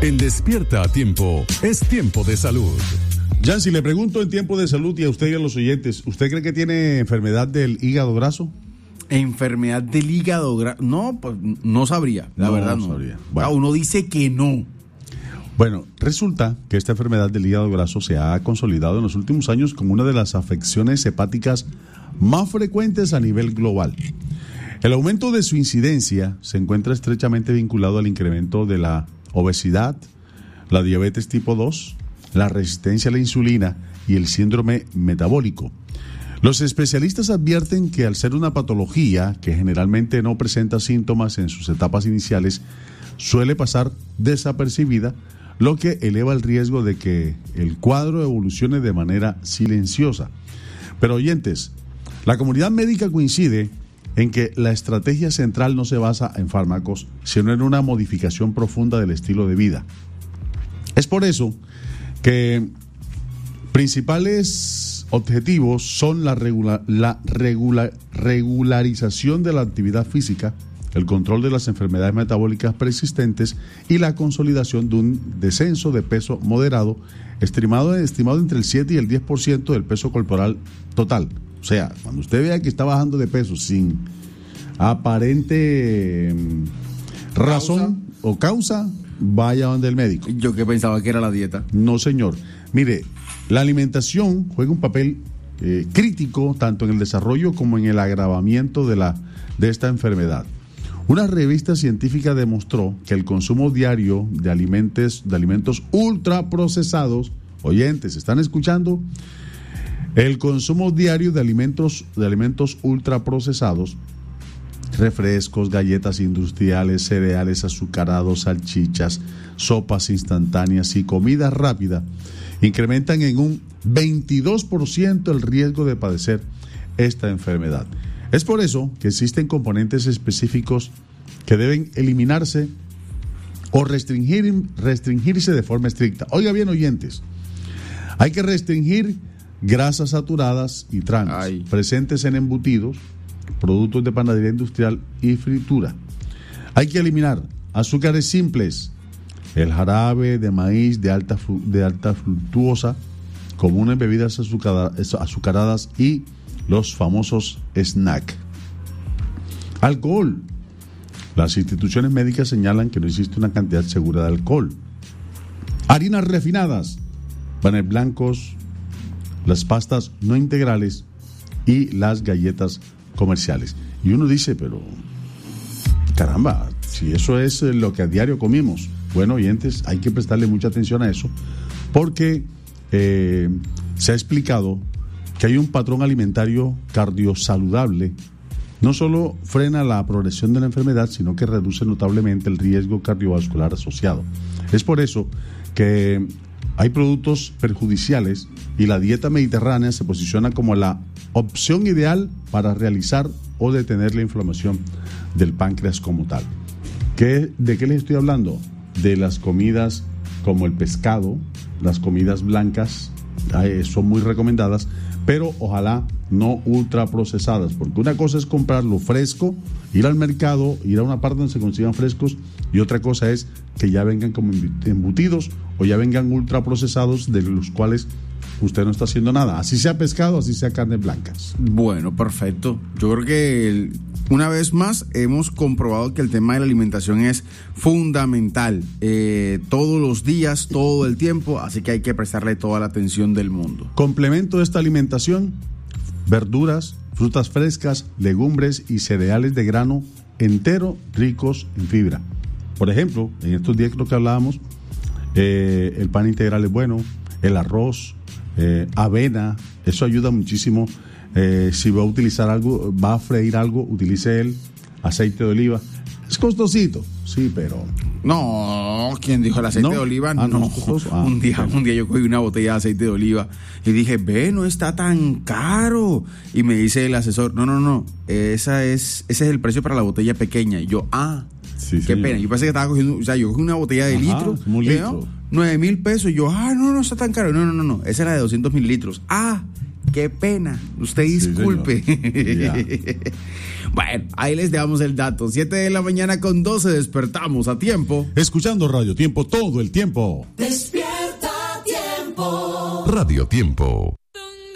En Despierta a Tiempo, es tiempo de salud. Yancy, le pregunto en tiempo de salud y a usted y a los oyentes, ¿usted cree que tiene enfermedad del hígado graso? Enfermedad del hígado graso. No, pues no sabría, la verdad no. Sabría. Bueno. Uno dice que no. Bueno, resulta que esta enfermedad del hígado graso se ha consolidado en los últimos años como una de las afecciones hepáticas más frecuentes a nivel global. El aumento de su incidencia se encuentra estrechamente vinculado al incremento de la obesidad, la diabetes tipo 2, la resistencia a la insulina y el síndrome metabólico. Los especialistas advierten que al ser una patología que generalmente no presenta síntomas en sus etapas iniciales, suele pasar desapercibida, lo que eleva el riesgo de que el cuadro evolucione de manera silenciosa. Pero oyentes, la comunidad médica coincide en que la estrategia central no se basa en fármacos, sino en una modificación profunda del estilo de vida. Es por eso que principales objetivos son la regularización de la actividad física, el control de las enfermedades metabólicas persistentes y la consolidación de un descenso de peso moderado, estimado entre el 7 y el 10% del peso corporal total. O sea, cuando usted vea que está bajando de peso sin aparente razón o causa, vaya donde el médico. Yo que pensaba que era la dieta. No, señor. Mire, la alimentación juega un papel crítico tanto en el desarrollo como en el agravamiento de esta enfermedad. Una revista científica demostró que el consumo diario de alimentos ultraprocesados, oyentes, ¿están escuchando? El consumo diario de alimentos ultraprocesados, refrescos, galletas industriales, cereales azucarados, salchichas, sopas instantáneas y comida rápida incrementan en un 22% el riesgo de padecer esta enfermedad. Es por eso que existen componentes específicos que deben eliminarse o restringirse de forma estricta. Oiga bien, oyentes, hay que restringir grasas saturadas y trans presentes en embutidos, productos de panadería industrial y fritura. Hay que eliminar azúcares simples, el jarabe de maíz de alta fructuosa, comunes bebidas azucaradas y los famosos snack. Alcohol. Las instituciones médicas señalan que no existe una cantidad segura de alcohol. Harinas refinadas, panes blancos, las pastas no integrales y las galletas comerciales. Y uno dice, pero caramba, si eso es lo que a diario comimos. Bueno, oyentes, hay que prestarle mucha atención a eso, porque se ha explicado que hay un patrón alimentario cardiosaludable. No solo frena la progresión de la enfermedad, sino que reduce notablemente el riesgo cardiovascular asociado. Es por eso que hay productos perjudiciales y la dieta mediterránea se posiciona como la opción ideal para realizar o detener la inflamación del páncreas como tal. ¿De qué les estoy hablando? De las comidas como el pescado, las comidas blancas, son muy recomendadas, pero ojalá no ultraprocesadas, porque una cosa es comprarlo fresco, ir al mercado, ir a una parte donde se consigan frescos, y otra cosa es que ya vengan como embutidos o ya vengan ultraprocesados de los cuales usted no está haciendo nada, así sea pescado, así sea carnes blancas. Bueno, perfecto. Yo creo que una vez más hemos comprobado que el tema de la alimentación es fundamental, todos los días, todo el tiempo, así que hay que prestarle toda la atención del mundo. Complemento de esta alimentación: verduras, frutas frescas, legumbres y cereales de grano entero ricos en fibra. Por ejemplo, en estos días creo que hablábamos, el pan integral es bueno, el arroz, avena, eso ayuda muchísimo. Si va a utilizar algo, va a freír algo, utilice el aceite de oliva. Es costosito, sí, pero... No, ¿quién dijo el aceite de oliva? No, un día yo cogí una botella de aceite de oliva y dije, no está tan caro. Y me dice el asesor, no, ese es el precio para la botella pequeña. Y yo, sí, qué pena. Yo pensé que estaba cogiendo, yo cogí una botella de litro. Un litro. 9,000 pesos. Y yo, no está tan caro. No, esa era de 200 mililitros. Qué pena. Usted disculpe. Sí, bueno, ahí les damos el dato. 7:12 a.m. despertamos a tiempo. Escuchando Radio Tiempo todo el tiempo. Despierta a tiempo. Radio Tiempo.